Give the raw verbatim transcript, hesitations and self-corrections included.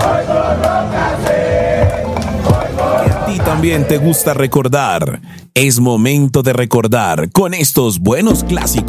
Que a ti también te gusta recordar. Es momento de recordar con estos buenos clásicos.